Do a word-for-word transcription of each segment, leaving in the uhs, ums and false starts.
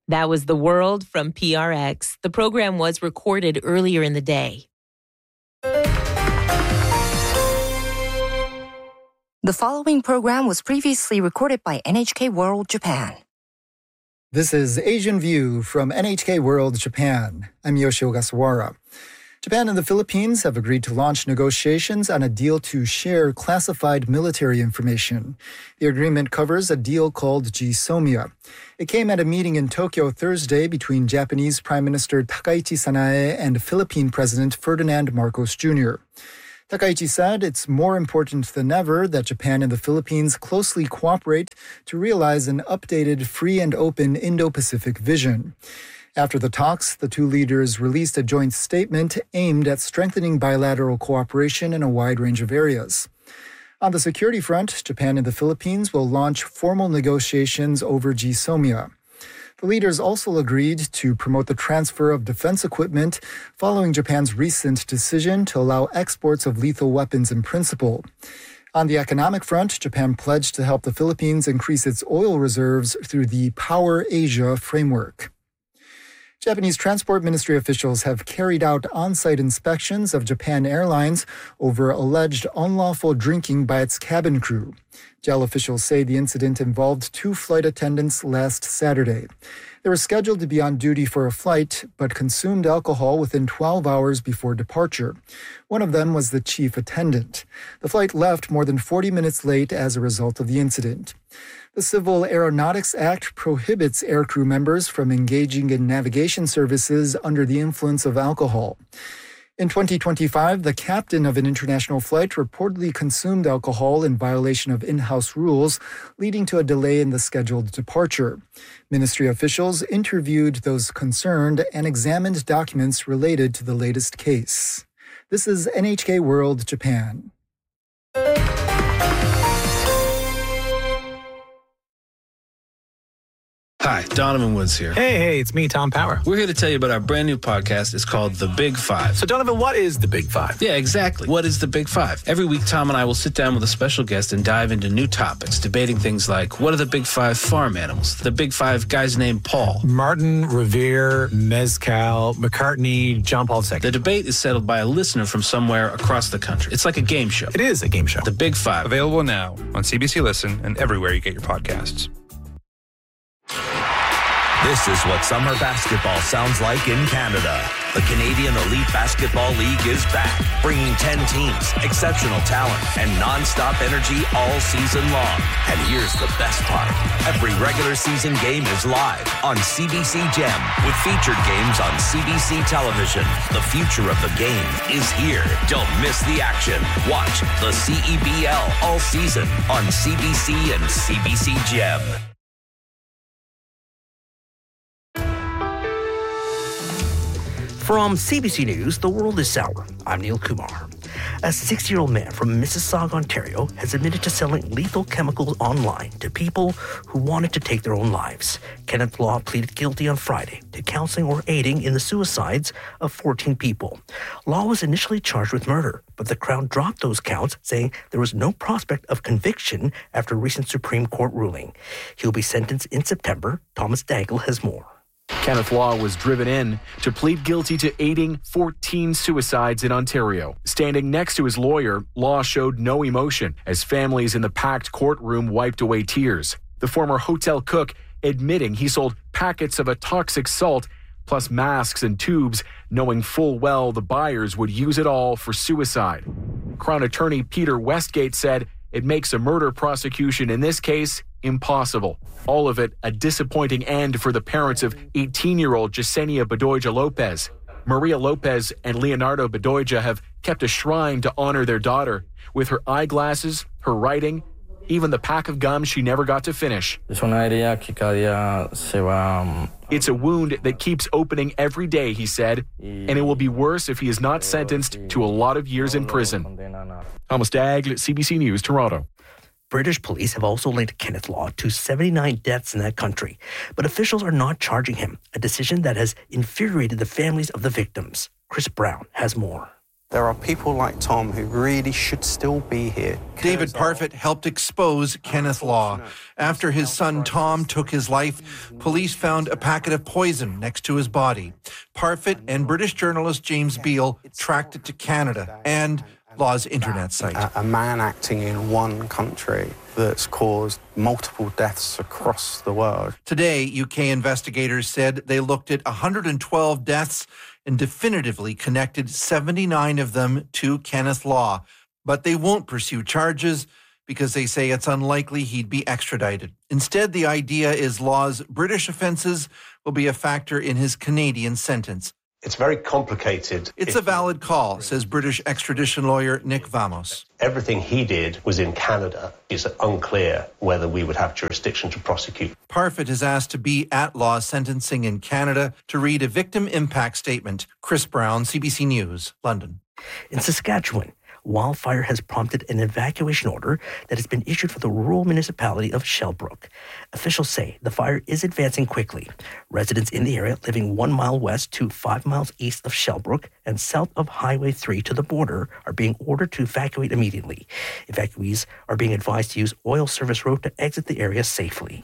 That was The World from P R X. The program was recorded earlier in the day. The following program was previously recorded by N H K World Japan. This is Asian View from N H K World Japan. I'm Yoshio Ogasawara. Japan and the Philippines have agreed to launch negotiations on a deal to share classified military information. The agreement covers a deal called GSOMIA. It came at a meeting in Tokyo Thursday between Japanese Prime Minister Takaichi Sanae and Philippine President Ferdinand Marcos Junior Takaichi said it's more important than ever that Japan and the Philippines closely cooperate to realize an updated, free and open Indo-Pacific vision. After the talks, the two leaders released a joint statement aimed at strengthening bilateral cooperation in a wide range of areas. On the security front, Japan and the Philippines will launch formal negotiations over GSOMIA. The leaders also agreed to promote the transfer of defense equipment following Japan's recent decision to allow exports of lethal weapons in principle. On the economic front, Japan pledged to help the Philippines increase its oil reserves through the Power Asia framework. Japanese Transport Ministry officials have carried out on-site inspections of Japan Airlines over alleged unlawful drinking by its cabin crew. J A L officials say the incident involved two flight attendants last Saturday. They were scheduled to be on duty for a flight, but consumed alcohol within twelve hours before departure. One of them was the chief attendant. The flight left more than forty minutes late as a result of the incident. The Civil Aeronautics Act prohibits aircrew members from engaging in navigation services under the influence of alcohol. In twenty twenty-five, the captain of an international flight reportedly consumed alcohol in violation of in-house rules, leading to a delay in the scheduled departure. Ministry officials interviewed those concerned and examined documents related to the latest case. This is N H K World Japan. Hi, Donovan Woods here. Hey, hey, it's me, Tom Power. We're here to tell you about our brand new podcast. It's called The Big Five. So, Donovan, what is The Big Five? Yeah, exactly. What is The Big Five? Every week, Tom and I will sit down with a special guest and dive into new topics, debating things like, what are the Big Five farm animals? The Big Five guys named Paul. Martin, Revere, Mezcal, McCartney, John Paul the Second. The debate is settled by a listener from somewhere across the country. It's like a game show. It is a game show. The Big Five. Available now on C B C Listen and everywhere you get your podcasts. This is what summer basketball sounds like in Canada. The Canadian Elite Basketball League is back, bringing ten teams, exceptional talent, and nonstop energy all season long. And here's the best part. Every regular season game is live on C B C Gem with featured games on C B C television. The future of the game is here. Don't miss the action. Watch the C E B L all season on C B C and C B C Gem. From C B C News, The World is Sour. I'm Neil Kumar. A six-year-old man from Mississauga, Ontario, has admitted to selling lethal chemicals online to people who wanted to take their own lives. Kenneth Law pleaded guilty on Friday to counseling or aiding in the suicides of fourteen people. Law was initially charged with murder, but the Crown dropped those counts, saying there was no prospect of conviction after a recent Supreme Court ruling. He'll be sentenced in September. Thomas Dangle has more. Kenneth Law was driven in to plead guilty to aiding fourteen suicides in Ontario. Standing next to his lawyer, Law showed no emotion as families in the packed courtroom wiped away tears. The former hotel cook admitting he sold packets of a toxic salt plus masks and tubes, knowing full well the buyers would use it all for suicide. Crown Attorney Peter Westgate said it makes a murder prosecution in this case impossible. All of it a disappointing end for the parents of eighteen-year-old Jasenia Bedoya Lopez. Maria Lopez and Leonardo Bedoya have kept a shrine to honor their daughter with her eyeglasses, her writing, even the pack of gum she never got to finish. It's a wound that keeps opening every day, he said, and it will be worse if he is not sentenced to a lot of years in prison. Thomas Daigle, C B C News, Toronto. British police have also linked Kenneth Law to seventy-nine deaths in that country, but officials are not charging him, a decision that has infuriated the families of the victims. Chris Brown has more. There are people like Tom who really should still be here. David Parfitt helped expose Kenneth Law. After his son Tom took his life, police found a packet of poison next to his body. Parfitt and British journalist James Beale tracked it to Canada and Law's internet site. A, a man acting in one country that's caused multiple deaths across the world. Today, U K investigators said they looked at one hundred twelve deaths and definitively connected seventy-nine of them to Kenneth Law. But they won't pursue charges because they say it's unlikely he'd be extradited. Instead, the idea is Law's British offences will be a factor in his Canadian sentence. It's very complicated. It's a valid call, says British extradition lawyer Nick Vamos. Everything he did was in Canada. It's unclear whether we would have jurisdiction to prosecute. Parfitt has asked to be at Law sentencing in Canada to read a victim impact statement. Chris Brown, C B C News, London. In Saskatchewan, wildfire has prompted an evacuation order that has been issued for the rural municipality of Shellbrook. Officials say the fire is advancing quickly. Residents in the area living one mile west to five miles east of Shellbrook and south of Highway three to the border are being ordered to evacuate immediately. Evacuees are being advised to use Oil Service Road to exit the area safely.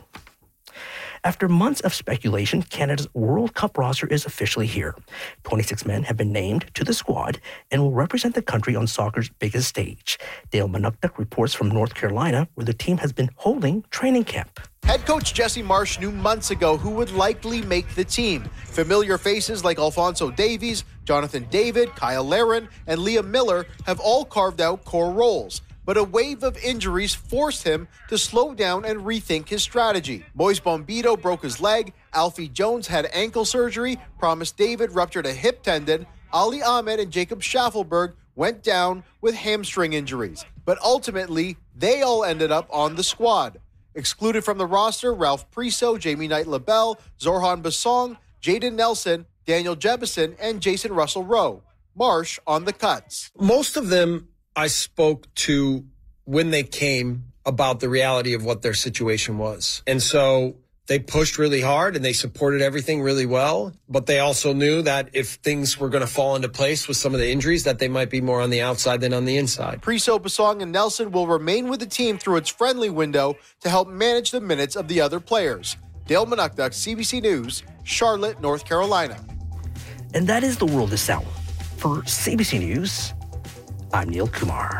After months of speculation, Canada's World Cup roster is officially here. twenty-six men have been named to the squad and will represent the country on soccer's biggest stage. Dale Manukduk reports from North Carolina, where the team has been holding training camp. Head coach Jesse Marsh knew months ago who would likely make the team. Familiar faces like Alphonso Davies, Jonathan David, Kyle Larin, and Liam Miller have all carved out core roles. But a wave of injuries forced him to slow down and rethink his strategy. Moise Bombito broke his leg, Alfie Jones had ankle surgery, Promise David ruptured a hip tendon, Ali Ahmed and Jacob Schaffelberg went down with hamstring injuries. But ultimately, they all ended up on the squad. Excluded from the roster, Ralph Priso, Jamie Knight-LaBelle, Zorhan Basong, Jaden Nelson, Daniel Jebison, and Jason Russell-Rowe. Marsh on the cuts. Most of them I spoke to when they came about the reality of what their situation was. And so they pushed really hard and they supported everything really well. But they also knew that if things were going to fall into place with some of the injuries, that they might be more on the outside than on the inside. Priso, Basong, and Nelson will remain with the team through its friendly window to help manage the minutes of the other players. Dale Manukduk, C B C News, Charlotte, North Carolina. And that is the world this hour. For C B C News, I'm Neil Kumar.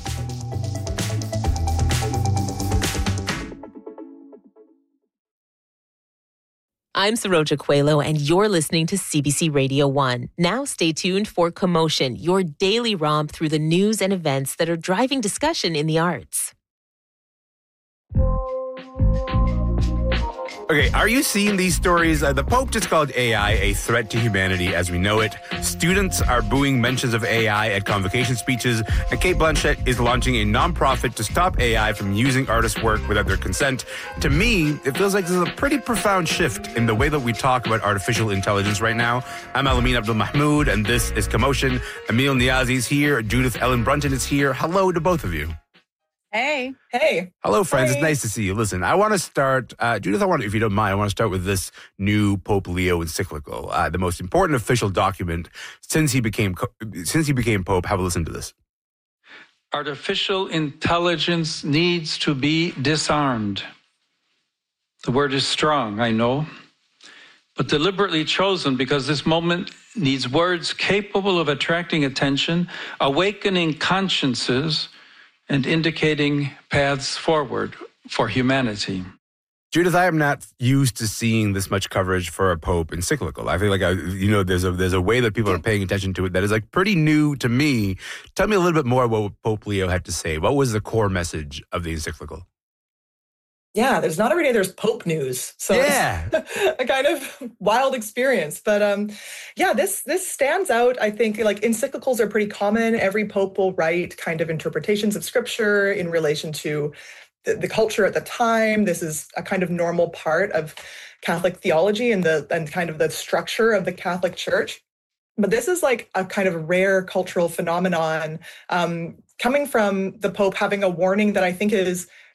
I'm Saroja Coelho, and you're listening to C B C Radio one. Now stay tuned for Commotion, your daily romp through the news and events that are driving discussion in the arts. Okay, are you seeing these stories? Uh, the Pope just called A I a threat to humanity as we know it. Students are booing mentions of A I at convocation speeches, and Kate Blanchett is launching a nonprofit to stop A I from using artists' work without their consent. To me, it feels like this is a pretty profound shift in the way that we talk about artificial intelligence right now. I'm Alamin Abdul Mahmoud, and this is Commotion. Emil Niazi is here. Judith Ellen Brunton is here. Hello to both of you. Hey. Hey. Hello, friends. Hey. It's nice to see you. Listen, I want to start, uh, Judith, I want, if you don't mind, I want to start with this new Pope Leo encyclical, uh, the most important official document since he became since he became Pope. Have a listen to this. Artificial intelligence needs to be disarmed. The word is strong, I know, but deliberately chosen because this moment needs words capable of attracting attention, awakening consciences, and indicating paths forward for humanity. Judith, I am not used to seeing this much coverage for a Pope encyclical. I feel like, I, you know, there's a there's a way that people are paying attention to it that is like pretty new to me. Tell me a little bit more about what Pope Leo had to say. What was the core message of the encyclical? Yeah, there's not every day there's Pope news. So yeah. It's a kind of wild experience. But um, yeah, this this stands out. I think like encyclicals are pretty common. Every Pope will write kind of interpretations of scripture in relation to the, the culture at the time. This is a kind of normal part of Catholic theology and the and kind of the structure of the Catholic Church. But this is like a kind of rare cultural phenomenon um, coming from the Pope having a warning that I think is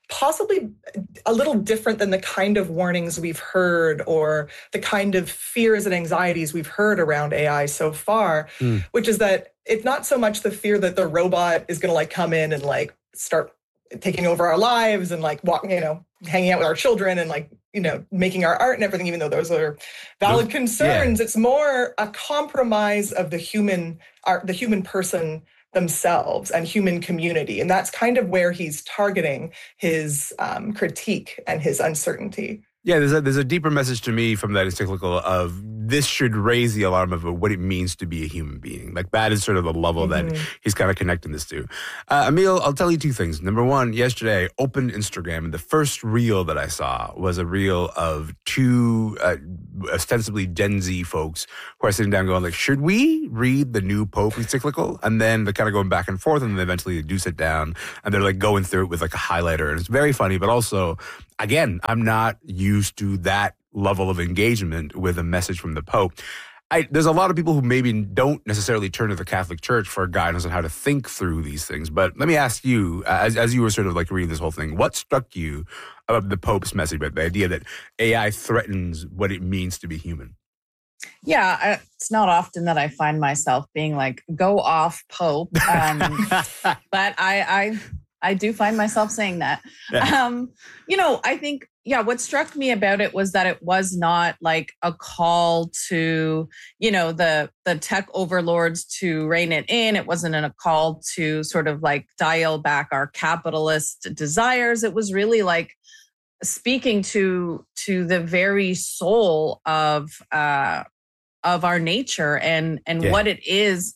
possibly a little different than the kind of warnings we've heard or the kind of fears and anxieties we've heard around A I so far, mm. which is that it's not so much the fear that the robot is going to like come in and like start taking over our lives and like walking, you know, hanging out with our children and like, you know, making our art and everything, even though those are valid concerns. Yeah. It's more a compromise of the human, our, the human person themselves and human community. And that's kind of where he's targeting his um, critique and his uncertainty. Yeah, there's a, there's a deeper message to me from that encyclical of this should raise the alarm of what it means to be a human being. Like that is sort of the level mm-hmm. that he's kind of connecting this to. Uh, Emil, I'll tell you two things. Number one, yesterday I opened Instagram and the first reel that I saw was a reel of two uh, ostensibly Gen Z folks who are sitting down going like, should we read the new Pope encyclical? And then they're kind of going back and forth and then eventually they do sit down and they're like going through it with like a highlighter. And it's very funny, but also, again, I'm not used to that level of engagement with a message from the Pope. I, there's a lot of people who maybe don't necessarily turn to the Catholic Church for guidance on how to think through these things. But let me ask you, as, as you were sort of like reading this whole thing, what struck you about the Pope's message, about the idea that A I threatens what it means to be human? Yeah, I, it's not often that I find myself being like, go off, Pope. Um, but I... I I do find myself saying that. Yeah. Um, you know, I think, yeah, what struck me about it was that it was not like a call to, you know, the the tech overlords to rein it in. It wasn't a call to sort of like dial back our capitalist desires. It was really like speaking to to the very soul of uh, of our nature and and yeah. what it is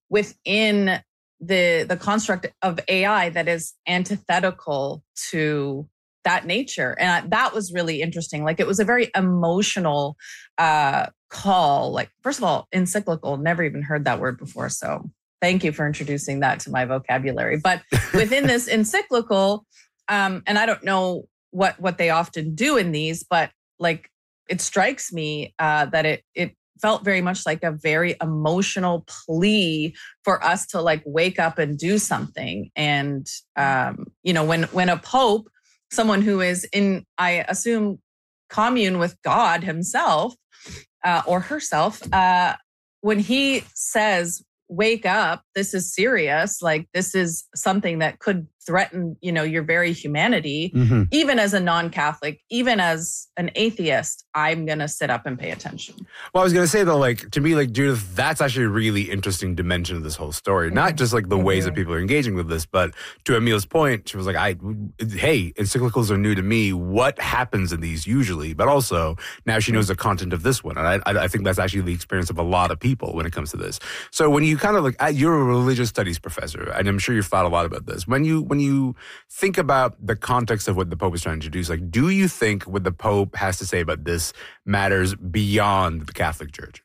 within the the construct of A I that is antithetical to that nature. And that was really interesting. Like it was a very emotional uh, call. Like, first of all, encyclical, never even heard that word before. So thank you for introducing that to my vocabulary. But within this encyclical, um, and I don't know what, what they often do in these, but like it strikes me uh, that it it felt very much like a very emotional plea for us to like wake up and do something. And, um, you know, when, when a pope, someone who is in, I assume, commune with God himself uh, or herself, uh, when he says, wake up, this is serious, like this is something that could threaten, you know, your very humanity, mm-hmm. even as a non-Catholic, even as an atheist, I'm going to sit up and pay attention. Well, I was going to say though, like, to me, like, Judith, that's actually a really interesting dimension of this whole story. Mm-hmm. Not just like the mm-hmm. ways that people are engaging with this, but to Emil's point, she was like, I, hey, encyclicals are new to me. What happens in these usually? But also now she knows the content of this one. And I, I think that's actually the experience of a lot of people when it comes to this. So when you kind of like, you're a religious studies professor, and I'm sure you've thought a lot about this. When you, when you think about the context of what the Pope is trying to introduce, like, do you think what the Pope has to say about this matters beyond the Catholic Church?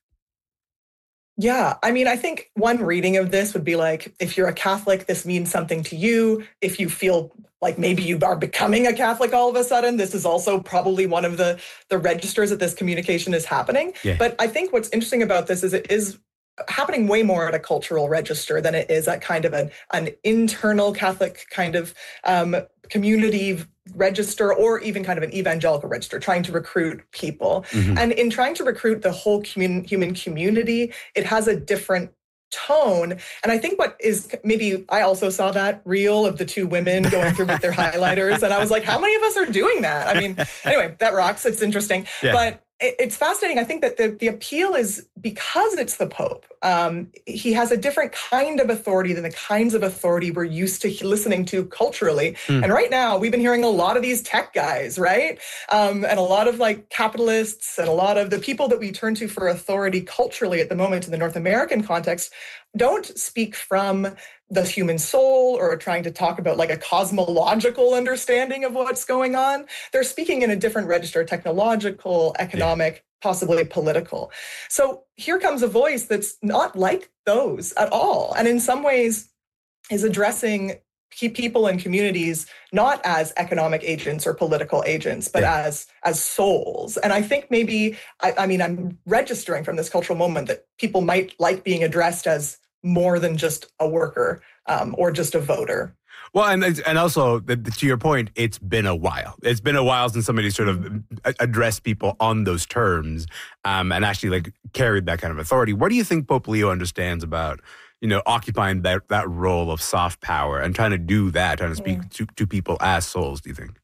Yeah, I mean, I think one reading of this would be like, if you're a Catholic, this means something to you. If you feel like maybe you are becoming a Catholic all of a sudden, this is also probably one of the, the registers that this communication is happening. Yeah. But I think what's interesting about this is it is happening way more at a cultural register than it is at kind of an, an internal Catholic kind of um, community register, or even kind of an evangelical register, trying to recruit people. Mm-hmm. And in trying to recruit the whole commun- human community, it has a different tone. And I think what is maybe, I also saw that reel of the two women going through with their highlighters. And I was like, how many of us are doing that? I mean, anyway, that rocks. It's interesting. Yeah. But it's fascinating. I think that the, the appeal is because it's the Pope. Um, he has a different kind of authority than the kinds of authority we're used to listening to culturally. Mm. And right now, we've been hearing a lot of these tech guys, right? Um, and a lot of like capitalists and a lot of the people that we turn to for authority culturally at the moment in the North American context don't speak from the human soul or trying to talk about like a cosmological understanding of what's going on. They're speaking in a different register, technological, economic, yeah. possibly political. So here comes a voice that's not like those at all. And in some ways is addressing people and communities not as economic agents or political agents, but yeah. as as souls. And I think maybe, I, I mean, I'm registering from this cultural moment that people might like being addressed as more than just a worker um, or just a voter. Well, and and also, to your point, it's been a while. It's been a while since somebody sort of addressed people on those terms um, and actually like carried that kind of authority. What do you think Pope Leo understands about, you know, occupying that, that role of soft power and trying to do that, trying to speak yeah. to, to people as souls, do you think?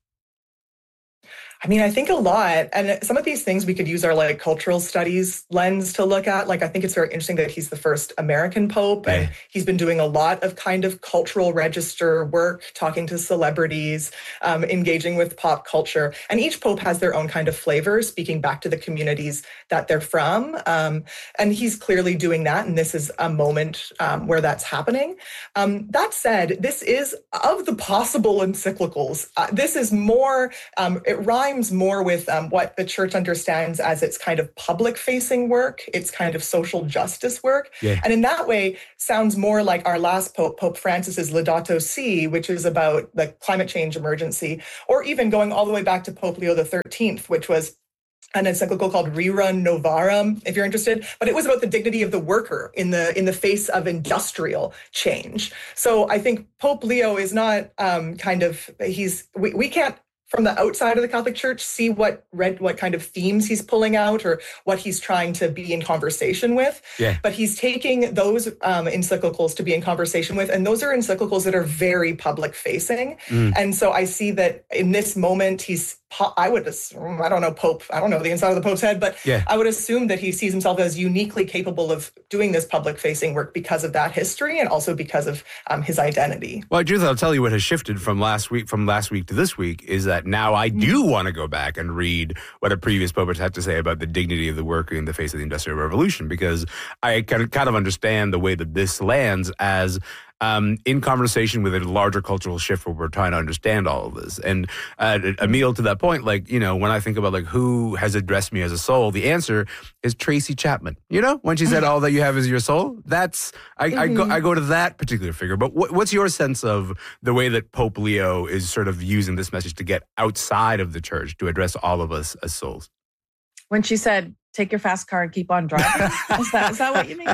I mean, I think a lot. And some of these things we could use our like cultural studies lens to look at. Like, I think it's very interesting that he's the first American pope. And he's been doing a lot of kind of cultural register work, talking to celebrities, um, engaging with pop culture. And each pope has their own kind of flavor, speaking back to the communities that they're from. Um, and he's clearly doing that. And this is a moment um, where that's happening. Um, that said, this is, of the possible encyclicals, uh, this is more, um, it rhymes more with um, what the church understands as its kind of public-facing work, its kind of social justice work. Yeah. And in that way, sounds more like our last Pope, Pope Francis's Laudato Si, which is about the climate change emergency, or even going all the way back to Pope Leo the thirteenth, which was an encyclical called Rerum Novarum, if you're interested. But it was about the dignity of the worker in the in the face of industrial change. So I think Pope Leo is not um, kind of, he's, we, we can't, from the outside of the Catholic Church, see what red, what kind of themes he's pulling out or what he's trying to be in conversation with. Yeah. But he's taking those um, encyclicals to be in conversation with, and those are encyclicals that are very public-facing. Mm. And so I see that in this moment, he's, I would assume, I don't know, Pope, I don't know the inside of the Pope's head, but yeah. I would assume that he sees himself as uniquely capable of doing this public-facing work because of that history and also because of um, his identity. Well, Judith, I'll tell you what has shifted from last week, from last week to this week is that now I do want to go back and read what a previous Pope has had to say about the dignity of the worker in the face of the Industrial Revolution, because I kind of, kind of understand the way that this lands as Um, in conversation with a larger cultural shift where we're trying to understand all of this. And uh, Emil, to that point, like, you know, when I think about like who has addressed me as a soul, the answer is Tracy Chapman. You know, when she said all that you have is your soul, that's, I, mm-hmm. I, go, I go to that particular figure. But what, what's your sense of the way that Pope Leo is sort of using this message to get outside of the church to address all of us as souls? When she said, take your fast car and keep on driving. Is that, is that what you mean?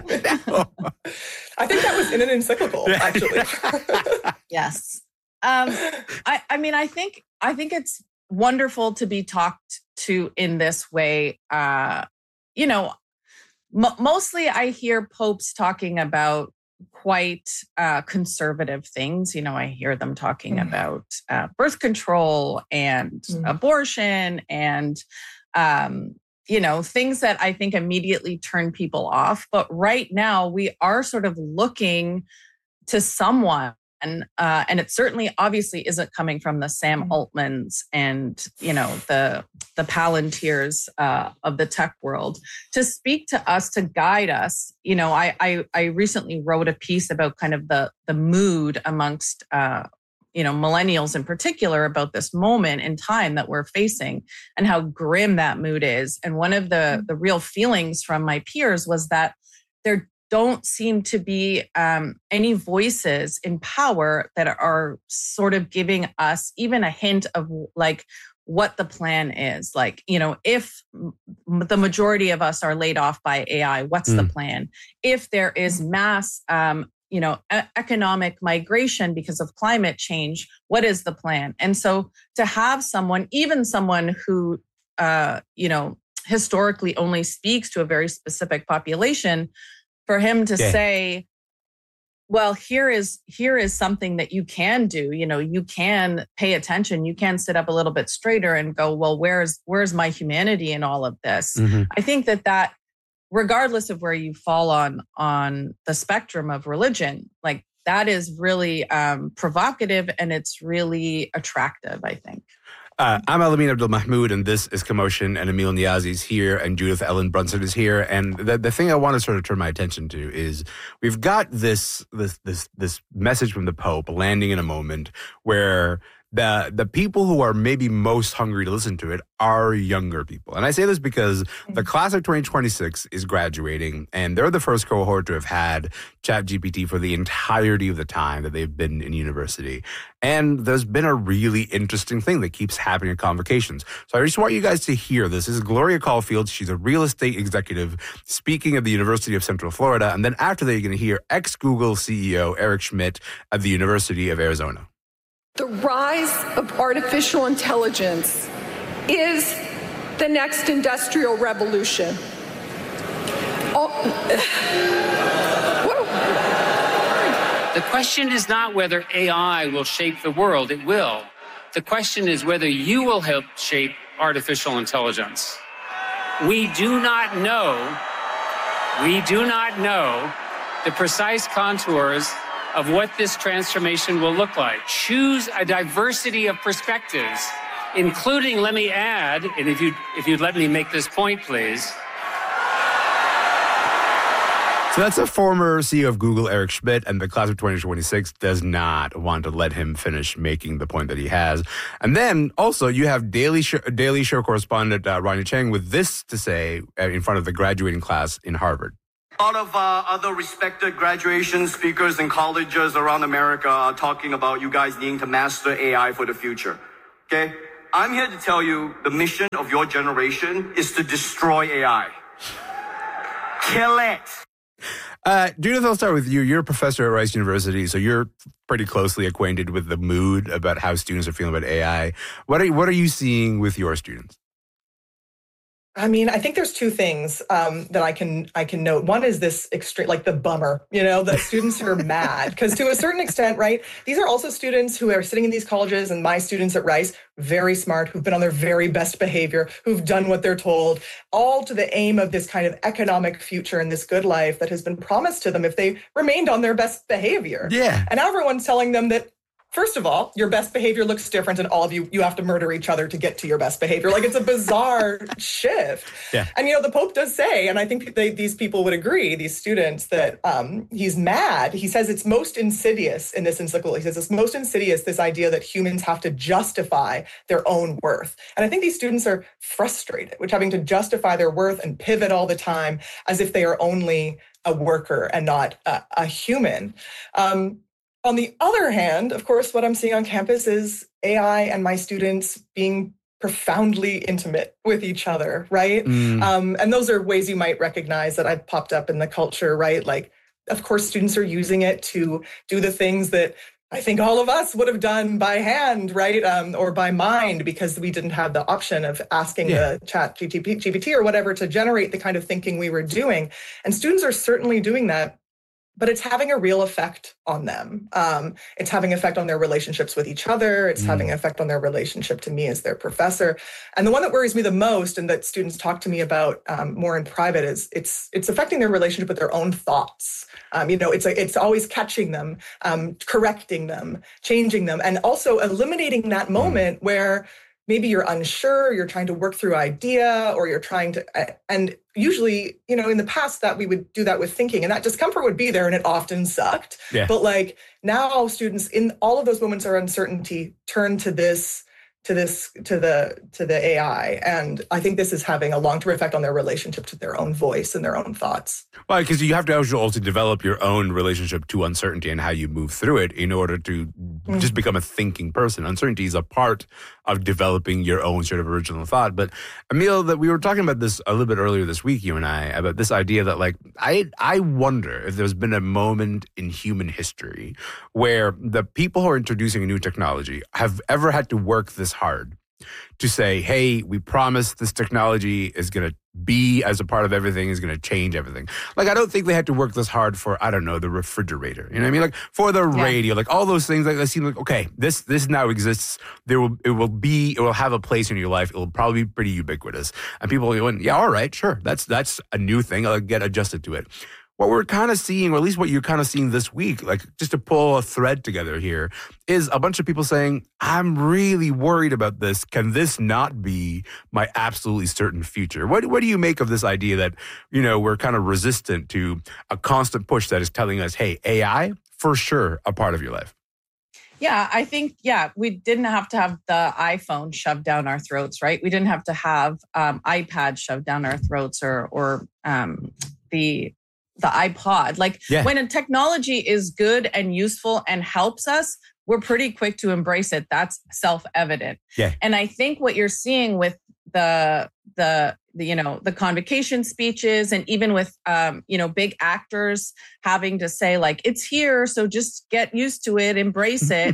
I think that was in an encyclical, actually. Yes. Um, I, I mean, I think, I think it's wonderful to be talked to in this way. Uh, you know, m- mostly I hear popes talking about quite uh, conservative things. You know, I hear them talking mm. about uh, birth control and mm. abortion and, um, you know, things that I think immediately turn people off. But right now we are sort of looking to someone, uh, and it certainly obviously isn't coming from the Sam Altmans and, you know, the the Palantirs uh, of the tech world to speak to us, to guide us. You know, I I, I recently wrote a piece about kind of the the mood amongst uh, you know, millennials in particular about this moment in time that we're facing and how grim that mood is. And one of the, the real feelings from my peers was that there don't seem to be um, any voices in power that are sort of giving us even a hint of like what the plan is. Like, you know, if the majority of us are laid off by A I, what's mm. the plan? If there is mass um, you know, economic migration because of climate change, what is the plan? And so to have someone, even someone who, uh, you know, historically only speaks to a very specific population, for him to yeah. say, well, here is, here is something that you can do. You know, you can pay attention. You can sit up a little bit straighter and go, well, where's, where's my humanity in all of this? Mm-hmm. I think that that, regardless of where you fall on on the spectrum of religion, like that is really um, provocative and it's really attractive, I think. Uh, I'm Alamin Abdul Mahmoud, and this is Commotion, and Emil Niazi is here, and Judith Ellen Brunson is here. And the, the thing I want to sort of turn my attention to is we've got this this this this message from the Pope landing in a moment where the the people who are maybe most hungry to listen to it are younger people. And I say this because the class of twenty twenty-six is graduating, and they're the first cohort to have had ChatGPT for the entirety of the time that they've been in university. And there's been a really interesting thing that keeps happening in convocations. So I just want you guys to hear this. This is Gloria Caulfield. She's a real estate executive speaking at the University of Central Florida. And then after that, you're going to hear ex-Google C E O Eric Schmidt at the University of Arizona. The rise of artificial intelligence is the next industrial revolution. Oh, the question is not whether A I will shape the world. It will. The question is whether you will help shape artificial intelligence. We do not know, we do not know the precise contours of what this transformation will look like. Choose a diversity of perspectives, including, let me add, and if you'd, if you'd let me make this point, please. So that's a former C E O of Google, Eric Schmidt, and the class of twenty twenty-six does not want to let him finish making the point that he has. And then also you have Daily Show, Daily Show correspondent uh, Ronnie Chang with this to say in front of the graduating class in Harvard. A lot of uh, other respected graduation speakers in colleges around America are talking about you guys needing to master A I for the future. Okay? I'm here to tell you the mission of your generation is to destroy A I. Kill it. Uh, Judith, I'll start with you. You're a professor at Rice University, so you're pretty closely acquainted with the mood about how students are feeling about A I. What are, what are you seeing with your students? I mean, I think there's two things um, that I can I can note. One is this extreme, like the bummer, you know, that students are mad because to a certain extent, right, these are also students who are sitting in these colleges, and my students at Rice, very smart, who've been on their very best behavior, who've done what they're told, all to the aim of this kind of economic future and this good life that has been promised to them if they remained on their best behavior. Yeah. And now everyone's telling them that, first of all, your best behavior looks different, and all of you, you have to murder each other to get to your best behavior. Like, it's a bizarre shift. Yeah. And, you know, the Pope does say, and I think they, these people would agree, these students, that um, he's mad. He says it's most insidious in this encyclical. He says it's most insidious, this idea that humans have to justify their own worth. And I think these students are frustrated with having to justify their worth and pivot all the time as if they are only a worker and not a, a human. Um, On the other hand, of course, what I'm seeing on campus is A I and my students being profoundly intimate with each other, right? Mm. Um, and those are ways you might recognize that I've popped up in the culture, right? Like, of course, students are using it to do the things that I think all of us would have done by hand, right? Um, or by mind, because we didn't have the option of asking Yeah. the chat G P T or whatever to generate the kind of thinking we were doing. And students are certainly doing that. But it's having a real effect on them. Um, it's having effect on their relationships with each other. It's Mm. having effect on their relationship to me as their professor. And the one that worries me the most, and that students talk to me about um, more in private, is it's it's affecting their relationship with their own thoughts. Um, you know, it's a, it's always catching them, um, correcting them, changing them, and also eliminating that moment where maybe you're unsure, you're trying to work through idea, or you're trying to, and usually, you know, in the past that we would do that with thinking, and that discomfort would be there, and it often sucked. Yeah. But like now students in all of those moments of uncertainty turn to this, to this, to the, to the A I. And I think this is having a long-term effect on their relationship to their own voice and their own thoughts. Well, because you have to also develop your own relationship to uncertainty and how you move through it in order to Mm. just become a thinking person. Uncertainty is a part of developing your own sort of original thought. But Emil, that we were talking about this a little bit earlier this week, you and I, about this idea that like, I, I wonder if there's been a moment in human history where the people who are introducing a new technology have ever had to work this hard to say, hey, we promise this technology is going to be as a part of everything, is going to change everything. Like, I don't think they had to work this hard for, I don't know, the refrigerator. You know what I mean? Like, for the Yeah. radio, like all those things, like they seem like, okay, this this now exists. There will It will be, it will have a place in your life. It will probably be pretty ubiquitous. And people will go, yeah, all right, sure. That's, that's a new thing. I'll get adjusted to it. What we're kind of seeing, or at least what you're kind of seeing this week, like just to pull a thread together here, is a bunch of people saying, I'm really worried about this. Can this not be my absolutely certain future? What what do you make of this idea that, you know, we're kind of resistant to a constant push that is telling us, hey, A I, for sure, a part of your life? Yeah, I think, yeah, we didn't have to have the iPhone shoved down our throats, right? We didn't have to have um, iPad shoved down our throats or, or um, the... the iPod. Like Yeah. when a technology is good and useful and helps us, we're pretty quick to embrace it. That's self-evident. Yeah. And I think what you're seeing with the the the you know the convocation speeches, and even with um, you know big actors having to say like it's here, so just get used to it, embrace it.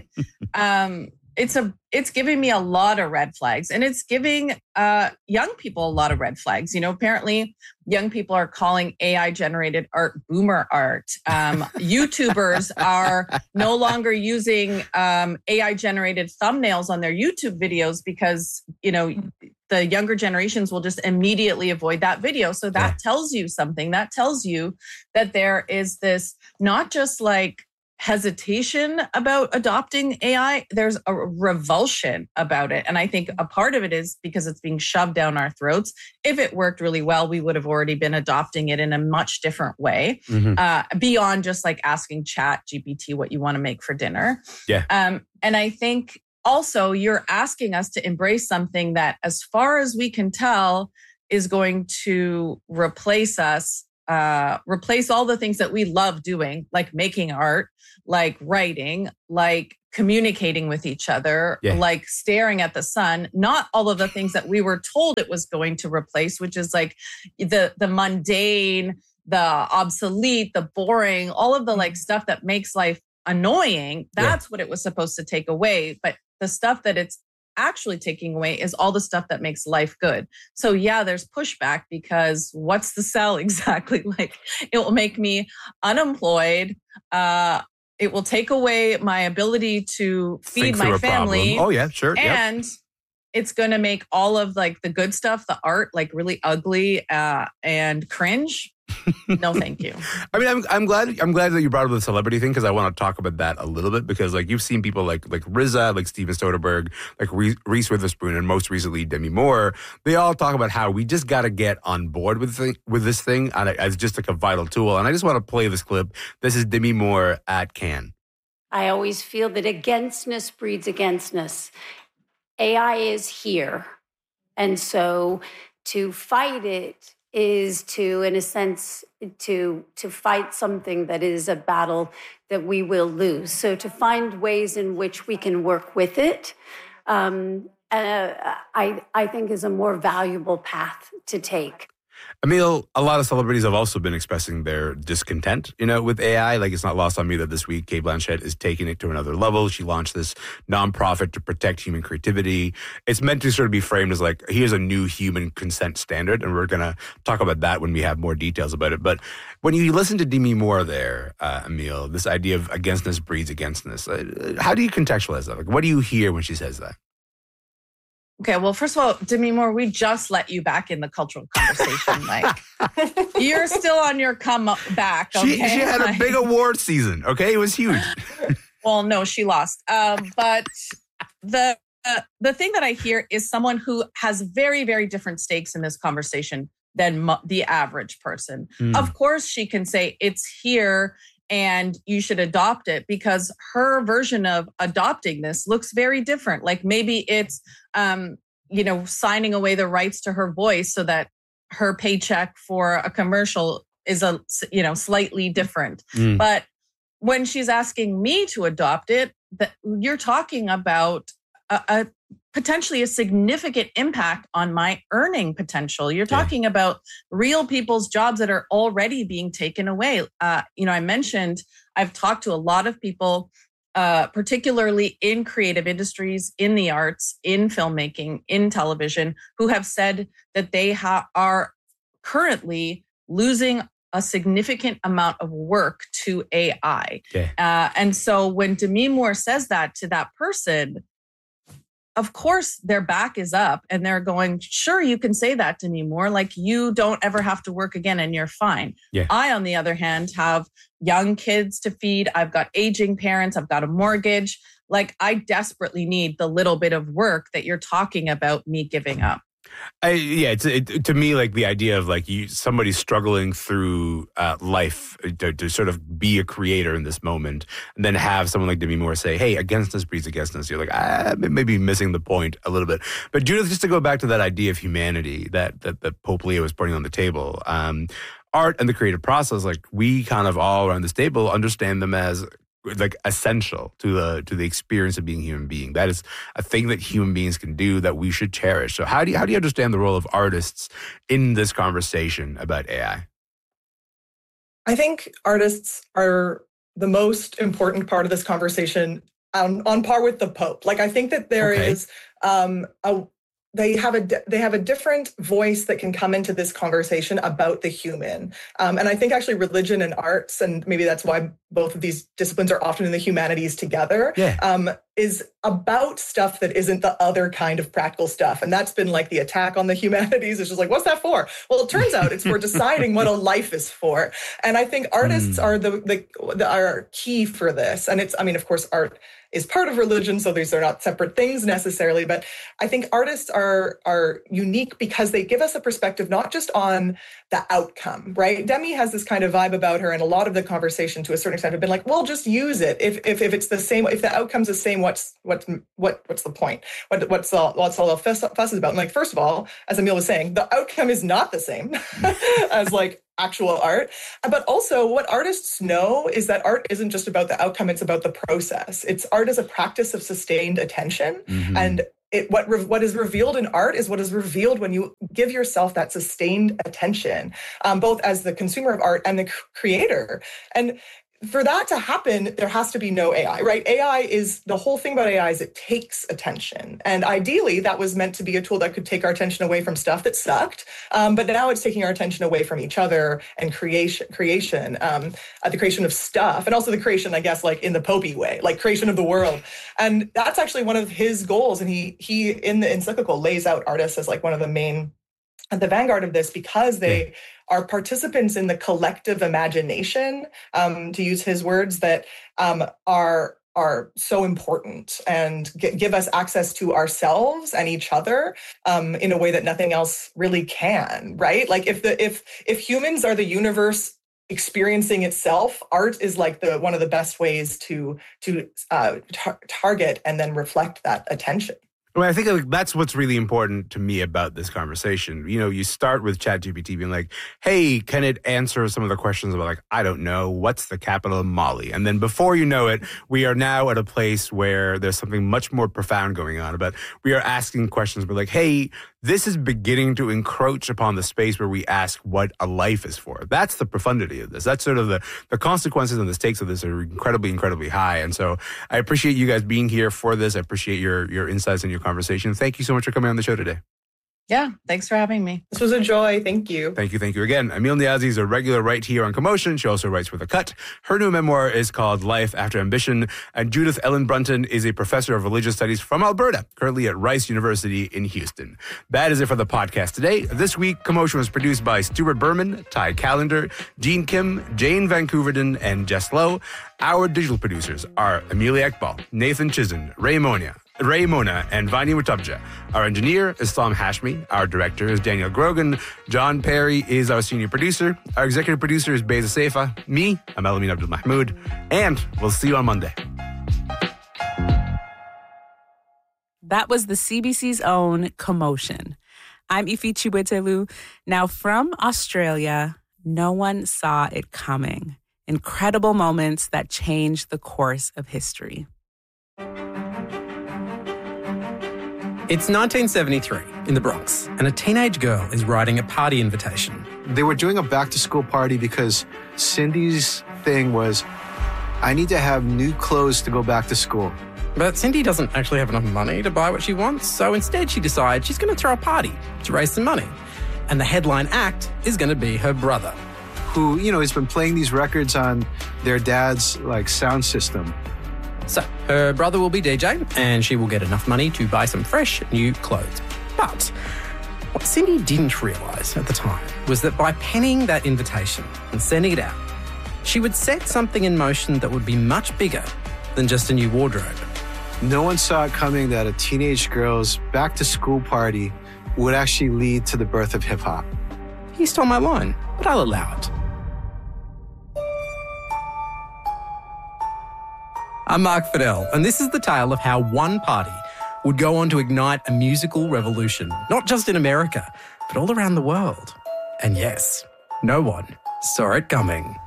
um, it's a it's giving me a lot of red flags, and it's giving uh, young people a lot of red flags. You know, apparently young people are calling A I generated art boomer art. Um, YouTubers are no longer using um, A I generated thumbnails on their YouTube videos because, you know, the younger generations will just immediately avoid that video. So that yeah. tells you something. That tells you that there is this not just like hesitation about adopting A I, there's a revulsion about it. And I think a part of it is because it's being shoved down our throats. If it worked really well, we would have already been adopting it in a much different way, mm-hmm. uh, beyond just like asking Chat G P T what you want to make for dinner. Yeah. Um, and I think also you're asking us to embrace something that, as far as we can tell, is going to replace us, uh, replace all the things that we love doing, like making art, like writing, like communicating with each other, yeah. like staring at the sun, not all of the things that we were told it was going to replace, which is like the, the mundane, the obsolete, the boring, all of the like stuff that makes life annoying. That's yeah. what it was supposed to take away. But the stuff that it's actually taking away is all the stuff that makes life good. So yeah, there's pushback because what's the sell exactly? Like it will make me unemployed. Uh, it will take away my ability to feed my family. Problem. Oh yeah, sure. And yep. it's going to make all of like the good stuff, the art, like really ugly uh, and cringe. No, thank you. I mean, I'm I'm glad I'm glad that you brought up the celebrity thing because I want to talk about that a little bit because like you've seen people like like R Z A, like Steven Soderbergh, like Reese Witherspoon, and most recently Demi Moore. They all talk about how we just got to get on board with the, with this thing as just like a vital tool. And I just want to play this clip. This is Demi Moore at Cannes. I always feel that againstness breeds againstness. A I is here, and so to fight it is to, in a sense, to to fight something that is a battle that we will lose. So to find ways in which we can work with it, um, uh, I I think is a more valuable path to take. Emil, a lot of celebrities have also been expressing their discontent, you know, with A I. Like, it's not lost on me that this week, Cate Blanchett is taking it to another level. She launched this nonprofit to protect human creativity. It's meant to sort of be framed as like, here's a new human consent standard, and we're going to talk about that when we have more details about it. But when you listen to Demi Moore there, uh, Emil, this idea of againstness breeds againstness, uh, how do you contextualize that? Like, what do you hear when she says that? Okay, well, first of all, Demi Moore, we just let you back in the cultural conversation. Like, you're still on your come back. Okay? She, she had a big award season. Okay, it was huge. Well, no, she lost. Um, but the uh, the thing that I hear is someone who has very, very different stakes in this conversation than mo- the average person. Mm. Of course, she can say it's here and you should adopt it because her version of adopting this looks very different. Like maybe it's, um, you know, signing away the rights to her voice so that her paycheck for a commercial is a, you know, slightly different. Mm. But when she's asking me to adopt it, that you're talking about a, a potentially a significant impact on my earning potential. You're talking yeah. about real people's jobs that are already being taken away. Uh, you know, I mentioned I've talked to a lot of people, uh, particularly in creative industries, in the arts, in filmmaking, in television, who have said that they ha- are currently losing a significant amount of work to A I. Yeah. Uh, and so when Demi Moore says that to that person, of course, their back is up and they're going, sure, you can say that to me more. Like, you don't ever have to work again and you're fine. Yeah. I, on the other hand, have young kids to feed. I've got aging parents. I've got a mortgage. Like, I desperately need the little bit of work that you're talking about me giving up. I, yeah, it's it, to me like the idea of like you somebody struggling through uh, life to, to sort of be a creator in this moment, and then have someone like Demi Moore say, "Hey, againstness breeds againstness." You're like, ah, maybe missing the point a little bit. But Judith, just to go back to that idea of humanity that that, that Pope Leo was putting on the table, um, art and the creative process, like we kind of all around this table understand them as like essential to the to the experience of being a human being. That is a thing that human beings can do that we should cherish. So how do you, how do you understand the role of artists in this conversation about A I? I think artists are the most important part of this conversation, on, on par with the Pope. Like, I think that there okay. is um, a They have a they have a different voice that can come into this conversation about the human, um, and I think actually religion and arts, and maybe that's why both of these disciplines are often in the humanities together. Yeah. Um, is about stuff that isn't the other kind of practical stuff, and that's been like the attack on the humanities. It's just like, what's that for? Well, it turns out it's for deciding what a life is for, and I think artists mm. are the, the the are key for this. And it's I mean, of course, art is part of religion, so these are not separate things necessarily, but I think artists are are unique because they give us a perspective not just on the outcome, right? Demi has this kind of vibe about her, and a lot of the conversation to a certain extent have been like, well, just use it. If if, if it's the same, if the outcome's the same, what's what's what what's the point? What what's all what's all the fuss, fuss is about? And like, first of all, as Emil was saying, the outcome is not the same as like actual art. But also what artists know is that art isn't just about the outcome, it's about the process. It's art as a practice of sustained attention. Mm-hmm. And it, what re- what is revealed in art is what is revealed when you give yourself that sustained attention, um, both as the consumer of art and the c- creator. And for that to happen, there has to be no A I, right? A I is, the whole thing about A I is it takes attention. And ideally, that was meant to be a tool that could take our attention away from stuff that sucked. Um, but now it's taking our attention away from each other and creation, creation, um, uh, the creation of stuff, and also the creation, I guess, like in the Popey way, like creation of the world. And that's actually one of his goals. And he, he in the encyclical, lays out artists as like one of the main, at the vanguard of this, because they are participants in the collective imagination, um, to use his words, that um, are are so important and g- give us access to ourselves and each other um, in a way that nothing else really can, right? Like if the if if humans are the universe experiencing itself, art is like the one of the best ways to to uh, tar- target and then reflect that attention. Well, I think like, that's what's really important to me about this conversation. You know, you start with ChatGPT being like, hey, can it answer some of the questions about like, I don't know, what's the capital of Mali? And then before you know it, we are now at a place where there's something much more profound going on about, we are asking questions, but like, hey, this is beginning to encroach upon the space where we ask what a life is for. That's the profundity of this. That's sort of the, the consequences and the stakes of this are incredibly, incredibly high. And so I appreciate you guys being here for this. I appreciate your, your insights and your conversation. Thank you so much for coming on the show today. Yeah, thanks for having me. This was a joy. Thank you. Thank you. Thank you again. Emil Niazi is a regular right here on Commotion. She also writes for The Cut. Her new memoir is called Life After Ambition. And Judith Ellen Brunton is a professor of religious studies from Alberta, currently at Rice University in Houston. That is it for the podcast today. This week, Commotion was produced by Stuart Berman, Ty Callender, Gene Kim, Jane Van Couverden, and Jess Lowe. Our digital producers are Amelia Ekbal, Nathan Chizen, Ray Monia, Ray Mona, and Vani Mutabja. Our engineer is Tom Hashmi. Our director is Daniel Grogan. John Perry is our senior producer. Our executive producer is Beza Seifa. Me, I'm Elamin Abdul Mahmoud. And we'll see you on Monday. That was the C B C's own Commotion. I'm Ifi Chiwetelu. Now from Australia, no one saw it coming. Incredible moments that changed the course of history. It's nineteen seventy-three in the Bronx, and a teenage girl is writing a party invitation. They were doing a back-to-school party because Cindy's thing was, I need to have new clothes to go back to school. But Cindy doesn't actually have enough money to buy what she wants, so instead she decides she's going to throw a party to raise some money. And the headline act is going to be her brother, who, you know, has been playing these records on their dad's, like, sound system. So, her brother will be D J, and she will get enough money to buy some fresh, new clothes. But what Cindy didn't realise at the time was that by penning that invitation and sending it out, she would set something in motion that would be much bigger than just a new wardrobe. No one saw it coming that a teenage girl's back-to-school party would actually lead to the birth of hip-hop. He stole my line, but I'll allow it. I'm Mark Fidel, and this is the tale of how one party would go on to ignite a musical revolution, not just in America, but all around the world. And yes, no one saw it coming.